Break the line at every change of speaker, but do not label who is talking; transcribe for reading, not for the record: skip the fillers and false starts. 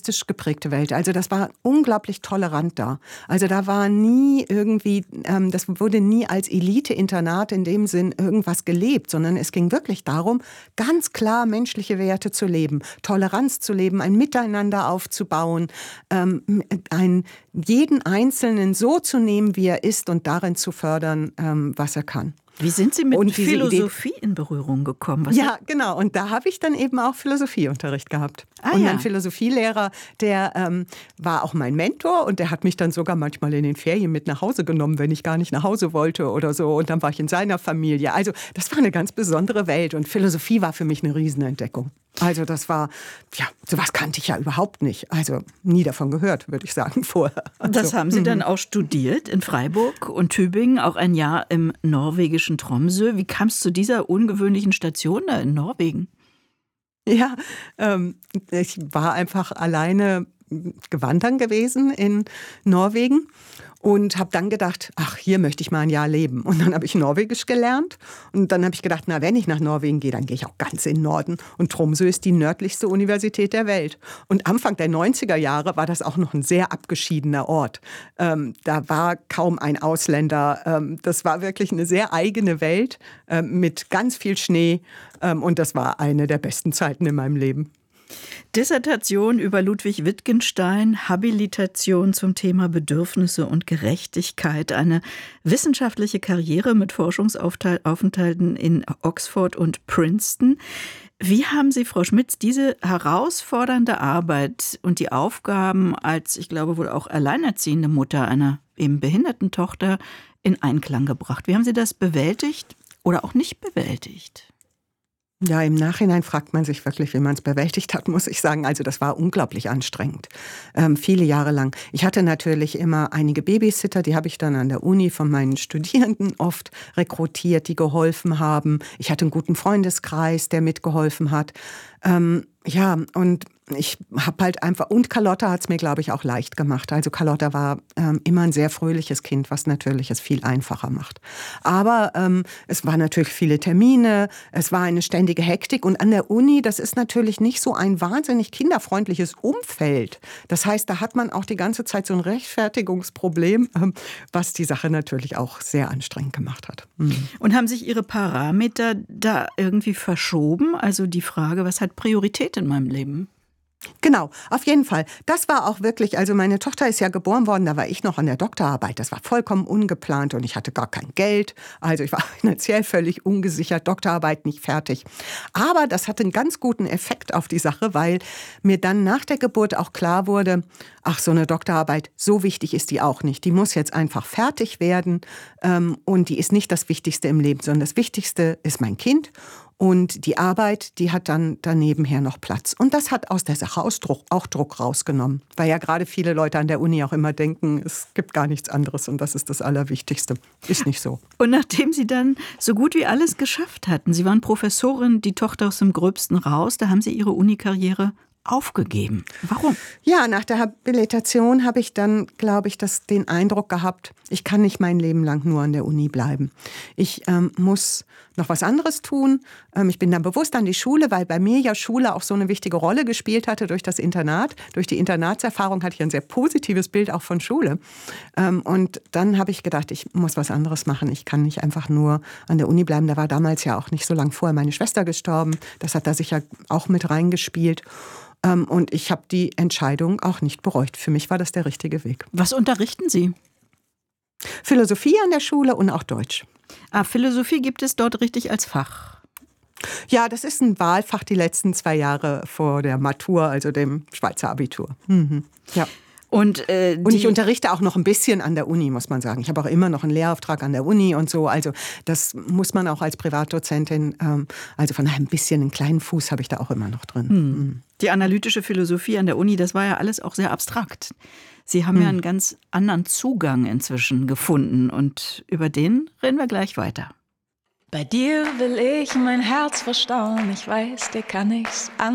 humanistisch geprägte Welt. Also das war unglaublich tolerant da. Also da war nie irgendwie, das wurde nie als Elite-Internat in dem Sinn irgendwas gelebt, sondern es ging wirklich darum, ganz klar menschliche Werte zu leben, Toleranz zu leben, ein Miteinander aufzubauen, jeden Einzelnen so zu nehmen, wie er ist und darin zu fördern, was er kann.
Wie sind Sie mit Philosophie in Berührung gekommen?
Ja, genau. Und da habe ich dann eben auch Philosophieunterricht gehabt. Und mein Philosophielehrer, der war auch mein Mentor und der hat mich dann sogar manchmal in den Ferien mit nach Hause genommen, wenn ich gar nicht nach Hause wollte oder so. Und dann war ich in seiner Familie. Also das war eine ganz besondere Welt und Philosophie war für mich eine Riesenentdeckung. Also das war, ja, sowas kannte ich ja überhaupt nicht. Also nie davon gehört, würde ich sagen, vorher. Also,
das haben Sie dann auch studiert in Freiburg und Tübingen, auch ein Jahr im norwegischen Tromsø. Wie kam es zu dieser ungewöhnlichen Station da in Norwegen?
Ja, ich war einfach alleine gewandern gewesen in Norwegen und habe dann gedacht, ach, hier möchte ich mal ein Jahr leben. Und dann habe ich Norwegisch gelernt und dann habe ich gedacht, na, wenn ich nach Norwegen gehe, dann gehe ich auch ganz in den Norden. Und Tromsø ist die nördlichste Universität der Welt. Und Anfang der 90er Jahre war das auch noch ein sehr abgeschiedener Ort. Da war kaum ein Ausländer. Das war wirklich eine sehr eigene Welt mit ganz viel Schnee. Und das war eine der besten Zeiten in meinem Leben.
Dissertation über Ludwig Wittgenstein, Habilitation zum Thema Bedürfnisse und Gerechtigkeit, eine wissenschaftliche Karriere mit Forschungsaufenthalten in Oxford und Princeton. Wie haben Sie, Frau Schmitz, diese herausfordernde Arbeit und die Aufgaben als, ich glaube, wohl auch alleinerziehende Mutter einer eben behinderten Tochter in Einklang gebracht? Wie haben Sie das bewältigt oder auch nicht bewältigt?
Ja, im Nachhinein fragt man sich wirklich, wie man es bewältigt hat, muss ich sagen. Also das war unglaublich anstrengend, viele Jahre lang. Ich hatte natürlich immer einige Babysitter, die habe ich dann an der Uni von meinen Studierenden oft rekrutiert, die geholfen haben. Ich hatte einen guten Freundeskreis, der mitgeholfen hat. Ja, und ich habe halt einfach, und Carlotta hat es mir, glaube ich, auch leicht gemacht. Also Carlotta war immer ein sehr fröhliches Kind, was natürlich es viel einfacher macht. Aber es waren natürlich viele Termine, es war eine ständige Hektik und an der Uni, das ist natürlich nicht so ein wahnsinnig kinderfreundliches Umfeld. Das heißt, da hat man auch die ganze Zeit so ein Rechtfertigungsproblem, was die Sache natürlich auch sehr anstrengend gemacht hat.
Und haben sich Ihre Parameter da irgendwie verschoben? Also die Frage, was hat Priorität in meinem Leben?
Genau, auf jeden Fall. Das war auch wirklich, also meine Tochter ist ja geboren worden, da war ich noch an der Doktorarbeit. Das war vollkommen ungeplant und ich hatte gar kein Geld. Also ich war finanziell völlig ungesichert, Doktorarbeit nicht fertig. Aber das hatte einen ganz guten Effekt auf die Sache, weil mir dann nach der Geburt auch klar wurde, ach, so eine Doktorarbeit, so wichtig ist die auch nicht. Die muss jetzt einfach fertig werden und die ist nicht das Wichtigste im Leben, sondern das Wichtigste ist mein Kind. Und die Arbeit, die hat dann danebenher noch Platz. Und das hat aus der Sache auch Druck rausgenommen. Weil ja gerade viele Leute an der Uni auch immer denken, es gibt gar nichts anderes und das ist das Allerwichtigste. Ist nicht so.
Und nachdem Sie dann so gut wie alles geschafft hatten, Sie waren Professorin, die Tochter aus dem Gröbsten raus, da haben Sie Ihre Unikarriere aufgegeben. Warum?
Ja, nach der Habilitation habe ich dann, glaube ich, den Eindruck gehabt, ich kann nicht mein Leben lang nur an der Uni bleiben. Ich muss noch was anderes tun. Ich bin dann bewusst an die Schule, weil bei mir ja Schule auch so eine wichtige Rolle gespielt hatte durch das Internat. Durch die Internatserfahrung hatte ich ein sehr positives Bild auch von Schule. Und dann habe ich gedacht, ich muss was anderes machen. Ich kann nicht einfach nur an der Uni bleiben. Da war damals ja auch nicht so lange vorher meine Schwester gestorben. Das hat da sicher auch mit reingespielt. Und ich habe die Entscheidung auch nicht bereut. Für mich war das der richtige Weg.
Was unterrichten Sie?
Philosophie an der Schule und auch Deutsch.
Philosophie gibt es dort richtig als Fach?
Ja, das ist ein Wahlfach die letzten 2 Jahre vor der Matur, also dem Schweizer Abitur. Mhm. Ja. Und ich unterrichte auch noch ein bisschen an der Uni, muss man sagen. Ich habe auch immer noch einen Lehrauftrag an der Uni und so. Also das muss man auch als Privatdozentin, also von daher ein bisschen einen kleinen Fuß habe ich da auch immer noch drin.
Die analytische Philosophie an der Uni, das war ja alles auch sehr abstrakt. Sie haben ja einen ganz anderen Zugang inzwischen gefunden und über den reden wir gleich weiter.
Bei dir will ich mein Herz verstauen, ich weiß, dir kann ich's an.